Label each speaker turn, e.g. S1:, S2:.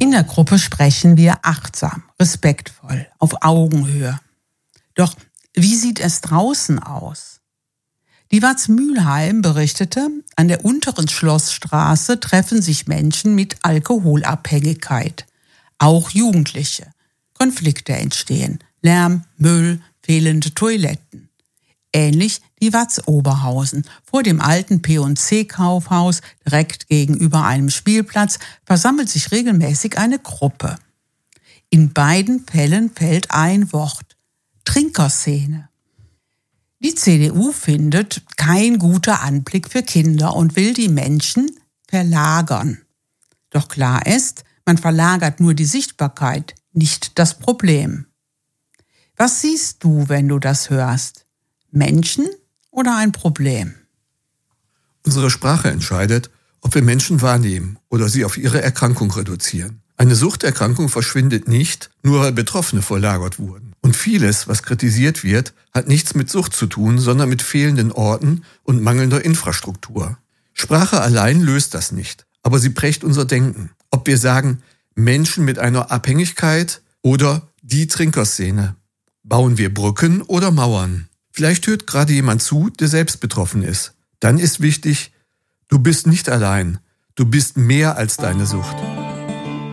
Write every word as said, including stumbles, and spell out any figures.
S1: In der Gruppe sprechen wir achtsam, respektvoll, auf Augenhöhe. Doch wie sieht es draußen aus? Die Watz Mülheim berichtete, an der unteren Schlossstraße treffen sich Menschen mit Alkoholabhängigkeit. Auch Jugendliche. Konflikte entstehen. Lärm, Müll, fehlende Toiletten. Ähnlich die Watz Oberhausen. Vor dem alten P und C-Kaufhaus, direkt gegenüber einem Spielplatz, versammelt sich regelmäßig eine Gruppe. In beiden Fällen fällt ein Wort: Trinkerszene. Die C D U findet kein guter Anblick für Kinder und will die Menschen verlagern. Doch klar ist, man verlagert nur die Sichtbarkeit, nicht das Problem. Was siehst du, wenn du das hörst? Menschen oder ein Problem?
S2: Unsere Sprache entscheidet, ob wir Menschen wahrnehmen oder sie auf ihre Erkrankung reduzieren. Eine Suchterkrankung verschwindet nicht, nur weil Betroffene verlagert wurden. Und vieles, was kritisiert wird, hat nichts mit Sucht zu tun, sondern mit fehlenden Orten und mangelnder Infrastruktur. Sprache allein löst das nicht, aber sie prägt unser Denken. Ob wir sagen, Menschen mit einer Abhängigkeit oder die Trinkerszene. Bauen wir Brücken oder Mauern? Vielleicht hört gerade jemand zu, der selbst betroffen ist. Dann ist wichtig, du bist nicht allein. Du bist mehr als deine Sucht.